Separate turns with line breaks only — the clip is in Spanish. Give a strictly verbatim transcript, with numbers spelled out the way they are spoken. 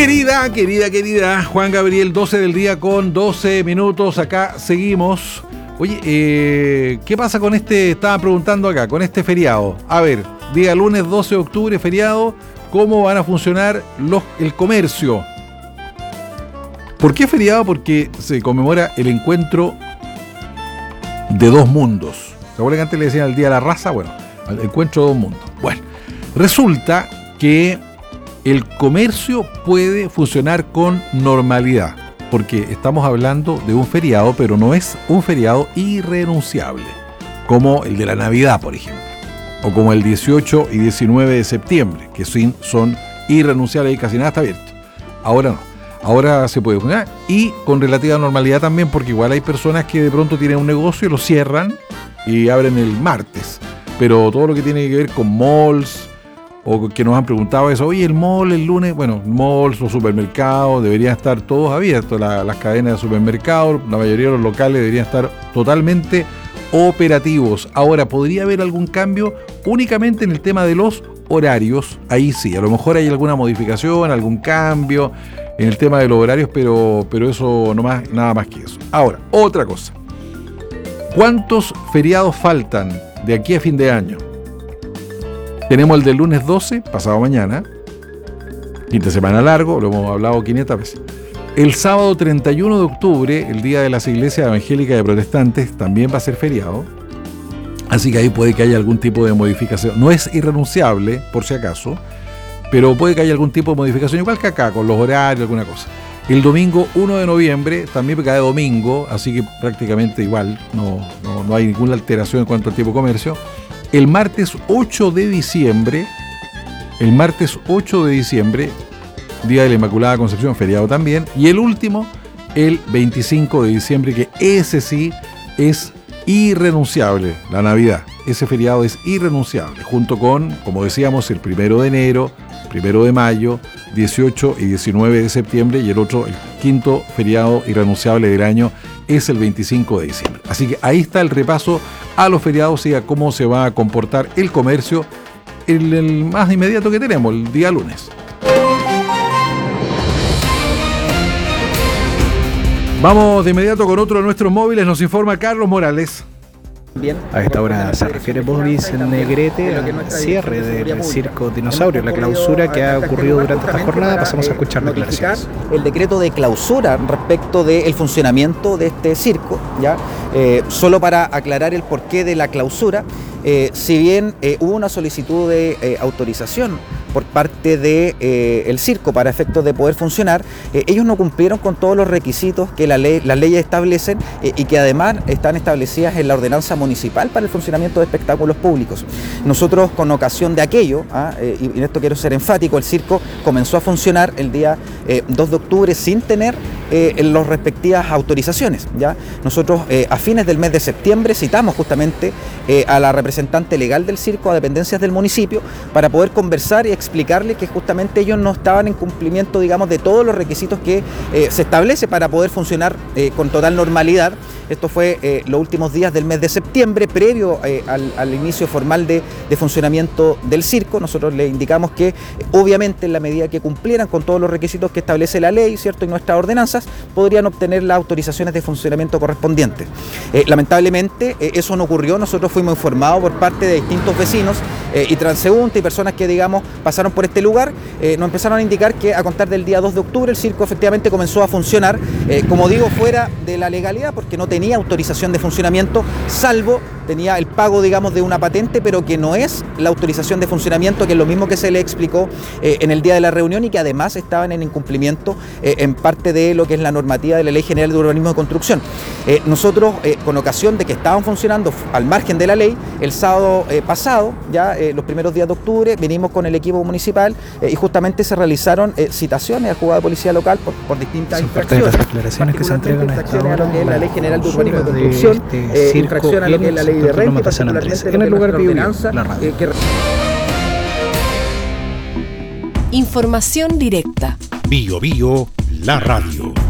Querida, querida, querida, Juan Gabriel, doce del día con doce minutos, acá seguimos. Oye, eh, ¿qué pasa con este, estaba preguntando acá, con este feriado? A ver, día lunes doce de octubre, feriado, ¿cómo van a funcionar los, el comercio? ¿Por qué feriado? Porque se conmemora el encuentro de dos mundos. ¿Se acuerdan que antes le decían el Día de la Raza? Bueno, el encuentro de dos mundos. Bueno, resulta que el comercio puede funcionar con normalidad, porque estamos hablando de un feriado, pero no es un feriado irrenunciable, como el de la Navidad, por ejemplo, o como el dieciocho y diecinueve de septiembre, que son irrenunciables y casi nada está abierto. Ahora no, ahora se puede funcionar y con relativa normalidad también, porque igual hay personas que de pronto tienen un negocio y lo cierran y abren el martes, pero todo lo que tiene que ver con malls, o que nos han preguntado eso, oye, el mall el lunes, bueno, malls, los supermercados deberían estar todos abiertos, la, las cadenas de supermercados, la mayoría de los locales deberían estar totalmente operativos. Ahora, ¿podría haber algún cambio? Únicamente en el tema de los horarios, ahí sí, a lo mejor hay alguna modificación, algún cambio en el tema de los horarios, pero, pero eso no más, nada más que eso. Ahora, otra cosa, ¿cuántos feriados faltan de aquí a fin de año? Tenemos el del lunes doce, pasado mañana, fin de semana largo, lo hemos hablado quinientas veces. El sábado treinta y uno de octubre, el día de las iglesias evangélicas y protestantes, también va a ser feriado. Así que ahí puede que haya algún tipo de modificación. No es irrenunciable, por si acaso, pero puede que haya algún tipo de modificación, igual que acá, con los horarios, alguna cosa. El domingo uno de noviembre, también cae domingo, así que prácticamente igual, no, no, no hay ninguna alteración en cuanto al tipo de comercio. El martes ocho de diciembre, el martes ocho de diciembre, Día de la Inmaculada Concepción, feriado también, y el último, el veinticinco de diciembre, que ese sí es irrenunciable, la Navidad. Ese feriado es irrenunciable, junto con, como decíamos, el primero de enero, primero de mayo, dieciocho y diecinueve de septiembre, y el otro, el quinto feriado irrenunciable del año, es el veinticinco de diciembre. Así que ahí está el repaso a los feriados y a cómo se va a comportar el comercio, el, el más inmediato que tenemos, el día lunes. Vamos de inmediato con otro de nuestros móviles, nos informa Carlos Morales.
Bien. A esta hora se refiere Boris Negrete al cierre del circo dinosaurio, la clausura que ha ocurrido durante esta jornada. Pasamos a escuchar declaraciones.
El decreto de clausura respecto del funcionamiento de este circo, ya eh, solo para aclarar el porqué de la clausura, eh, si bien eh, hubo una solicitud de eh, autorización por parte del de, eh, circo para efectos de poder funcionar, eh, ellos no cumplieron con todos los requisitos que la ley, las leyes establecen eh, y que además están establecidas en la ordenanza municipal para el funcionamiento de espectáculos públicos. Nosotros, con ocasión de aquello, ¿ah? eh, y en esto quiero ser enfático, el circo comenzó a funcionar el día eh, dos de octubre sin tener eh, las respectivas autorizaciones, ¿ya? Nosotros eh, a fines del mes de septiembre citamos justamente eh, a la representante legal del circo, a dependencias del municipio, para poder conversar y explicarle que justamente ellos no estaban en cumplimiento, digamos, de todos los requisitos que eh, se establece para poder funcionar eh, con total normalidad. Esto fue eh, los últimos días del mes de septiembre, previo eh, al, al inicio formal de, de funcionamiento del circo. Nosotros le indicamos que, eh, obviamente, en la medida que cumplieran con todos los requisitos que establece la ley, ¿cierto?, y nuestras ordenanzas, podrían obtener las autorizaciones de funcionamiento correspondientes. Eh, lamentablemente, eh, eso no ocurrió. Nosotros fuimos informados por parte de distintos vecinos eh, y transeúntes y personas que, digamos, pasaron por este lugar, eh, nos empezaron a indicar que a contar del día dos de octubre el circo efectivamente comenzó a funcionar, eh, como digo, fuera de la legalidad, porque no tenía autorización de funcionamiento, salvo tenía el pago, digamos, de una patente, pero que no es la autorización de funcionamiento, que es lo mismo que se le explicó eh, en el día de la reunión, y que además estaban en incumplimiento eh, en parte de lo que es la normativa de la Ley General de Urbanismo de Construcción. Eh, nosotros, eh, con ocasión de que estaban funcionando al margen de la ley, el sábado eh, pasado, ya eh, los primeros días de octubre, vinimos con el equipo municipal eh, y justamente se realizaron eh, citaciones al juzgado de policía local por, por distintas
Son
infracciones.
Parte de las declaraciones que se entregan a esta hora,
a lo que es la Ley General de Urbanismo de Construcción,
de este
eh, infracción a lo que es la Ley de Renta, particularmente
en el lugar Bio Bio, la radio.
Eh, que...
Información directa.
Bio Bio, la radio.